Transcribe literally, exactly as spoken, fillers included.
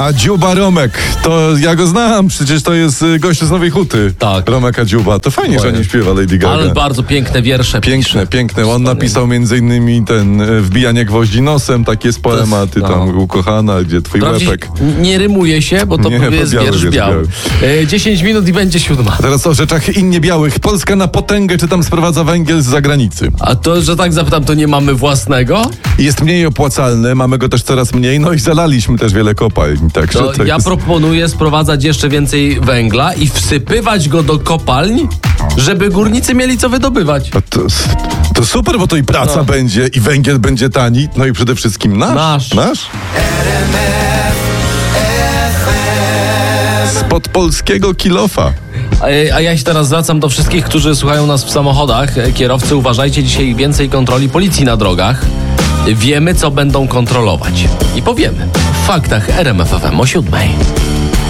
A Dziuba Romek, to ja go znam, przecież to jest gość z Nowej Huty. Tak. Romek a Dziuba, to fajnie, że nie śpiewa Lady Gaga. Ale bardzo piękne wiersze. Piękne, piękne. On napisał między innymi ten e, Wbijanie gwoździ nosem, takie z poematy, no. tam ukochana, gdzie twój Wprawdzie łepek. nie rymuje się, bo to Nie, jest biały, wiersz wiersz biały. biały. E, dziesięć minut i będzie siódma. Teraz o rzeczach innie białych. Polska na potęgę, czy tam sprowadza węgiel z zagranicy. A to, że tak zapytam, to nie mamy własnego? Jest mniej opłacalny, mamy go też coraz mniej, no i zalaliśmy też wiele kopalń. Także To to ja jest... proponuję sprowadzać jeszcze więcej węgla i wsypywać go do kopalń, żeby górnicy mieli co wydobywać. A To, to super, bo to i praca No. będzie, i węgiel będzie tani, no i przede wszystkim nasz. Nasz. Nasz? Spod polskiego kilofa. A, a ja się teraz zwracam do wszystkich, którzy słuchają nas w samochodach. Kierowcy, uważajcie, dzisiaj więcej kontroli policji na drogach. Wiemy, co będą kontrolować. I powiemy w faktach R M F F M o siódmej.